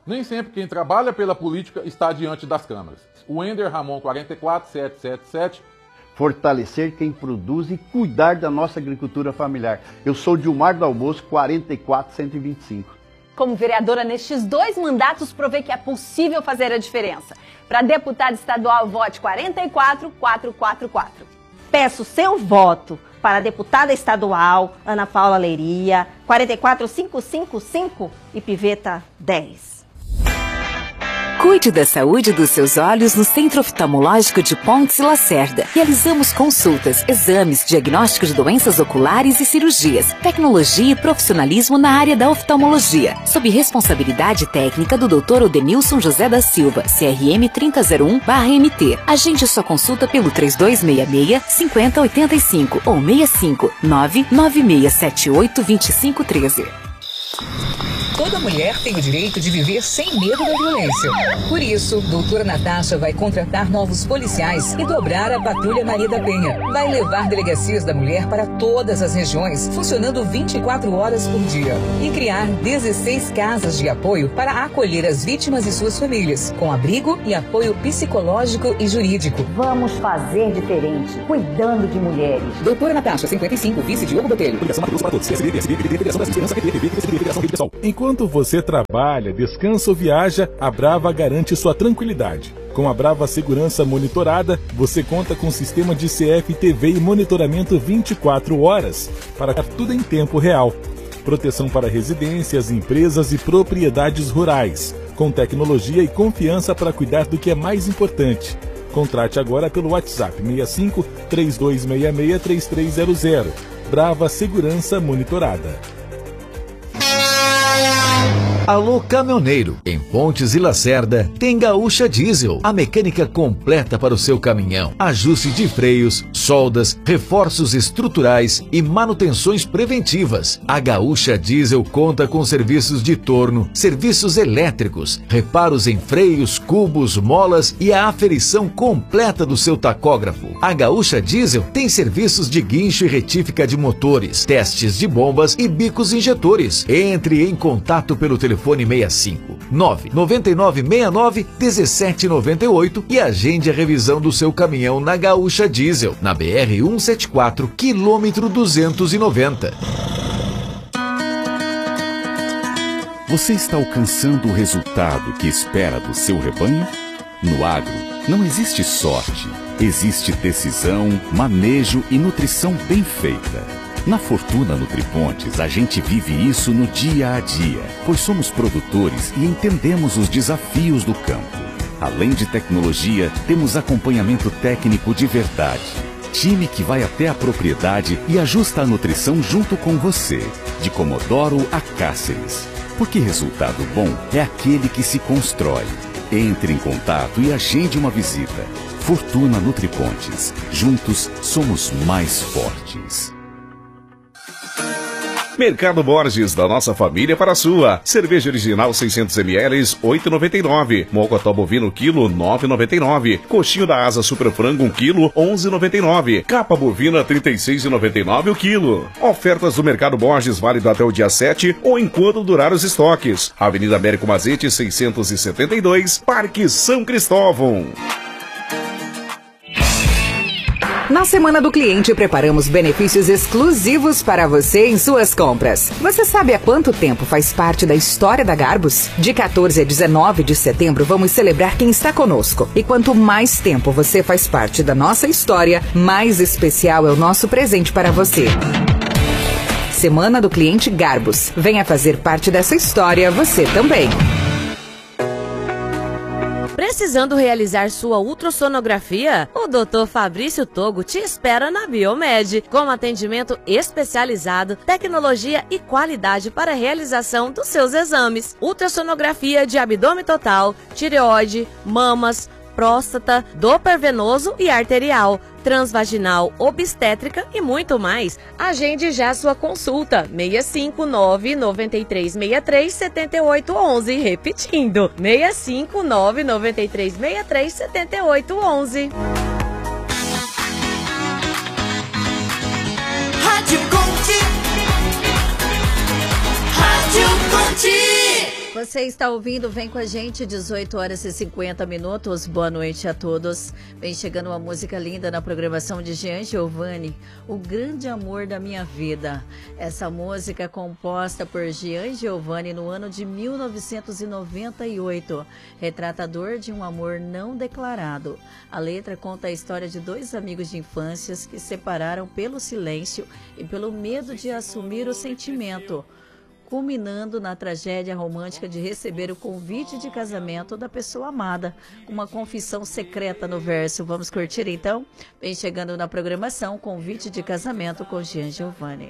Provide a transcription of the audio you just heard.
Nem sempre quem trabalha pela política está diante das câmeras. O Ender Ramon 44777. Fortalecer quem produz e cuidar da nossa agricultura familiar. Eu sou Dilmar do Almoço 44125. Como vereadora nestes 2 mandatos, provei que é possível fazer a diferença. Para deputada estadual, vote 44444. Peço seu voto para a deputada estadual Ana Paula Leiria, 44555 e Piveta 10. Cuide da saúde dos seus olhos no Centro Oftalmológico de Pontes e Lacerda. Realizamos consultas, exames, diagnóstico de doenças oculares e cirurgias, tecnologia e profissionalismo na área da oftalmologia, sob responsabilidade técnica do Dr. Odenilson José da Silva, CRM 3001/MT. Agende sua consulta pelo 3266-5085 ou 65-99678-2513. Toda mulher tem o direito de viver sem medo da violência. Por isso, doutora Natasha vai contratar novos policiais e dobrar a Patrulha Maria da Penha. Vai levar delegacias da mulher para todas as regiões, funcionando 24 horas por dia. E criar 16 casas de apoio para acolher as vítimas e suas famílias, com abrigo e apoio psicológico e jurídico. Vamos fazer diferente, cuidando de mulheres. Doutora Natasha, 55, vice Diogo Botelho. Enquanto você trabalha, descansa ou viaja, a Brava garante sua tranquilidade. Com a Brava Segurança Monitorada, você conta com sistema de CFTV e monitoramento 24 horas, para tudo em tempo real. Proteção para residências, empresas e propriedades rurais, com tecnologia e confiança para cuidar do que é mais importante. Contrate agora pelo WhatsApp 65 3266 3300. Brava Segurança Monitorada. Alô caminhoneiro, em Pontes e Lacerda tem Gaúcha Diesel, a mecânica completa para o seu caminhão. Ajuste de freios, soldas, reforços estruturais e manutenções preventivas. A Gaúcha Diesel conta com serviços de torno, serviços elétricos, reparos em freios, cubos, molas e a aferição completa do seu tacógrafo. A Gaúcha Diesel tem serviços de guincho e retífica de motores, testes de bombas e bicos injetores. Entre em contato pelo telefone 65 99969 1798 e agende a revisão do seu caminhão na Gaúcha Diesel, na BR 174, quilômetro 290. Você está alcançando o resultado que espera do seu rebanho? No agro, não existe sorte, existe decisão, manejo e nutrição bem feita. Na Fortuna Nutripontes, a gente vive isso no dia a dia, pois somos produtores e entendemos os desafios do campo. Além de tecnologia, temos acompanhamento técnico de verdade. Time que vai até a propriedade e ajusta a nutrição junto com você, de Comodoro a Cáceres. Porque resultado bom é aquele que se constrói. Entre em contato e agende uma visita. Fortuna Nutripontes. Juntos somos mais fortes. Mercado Borges, da nossa família para a sua. Cerveja original 600 ml, 8,99. Mocotó bovino quilo, 9,99. Coxinho da asa super frango 1 quilo, 11,99. Capa bovina 36,99 o quilo. Ofertas do Mercado Borges, válido até o dia 7 ou enquanto durar os estoques. Avenida Américo Mazete, 672, Parque São Cristóvão. Na Semana do Cliente, preparamos benefícios exclusivos para você em suas compras. Você sabe há quanto tempo faz parte da história da Garbus? De 14 a 19 de setembro, vamos celebrar quem está conosco. E quanto mais tempo você faz parte da nossa história, mais especial é o nosso presente para você. Semana do Cliente Garbus. Venha fazer parte dessa história você também. Precisando realizar sua ultrassonografia? O Dr. Fabrício Togo te espera na Biomed, com atendimento especializado, tecnologia e qualidade para a realização dos seus exames. Ultrassonografia de abdômen total, tireoide, mamas, próstata, Doppler venoso e arterial, transvaginal, obstétrica e muito mais. Agende já sua consulta, 659-9363-7811, repetindo, 659-9363-7811. Rádio Conte. Rádio Conte. Você está ouvindo, vem com a gente, 18 horas e 50 minutos. Boa noite a todos. Vem chegando uma música linda na programação de Jean Giovanni, O Grande Amor da Minha Vida. Essa música é composta por Jean Giovanni no ano de 1998, retratador de um amor não declarado. A letra conta a história de dois amigos de infância que se separaram pelo silêncio e pelo medo de assumir o sentimento, culminando na tragédia romântica de receber o convite de casamento da pessoa amada, uma confissão secreta no verso. Vamos curtir então? Vem chegando na programação, Convite de Casamento com Jean Giovanni.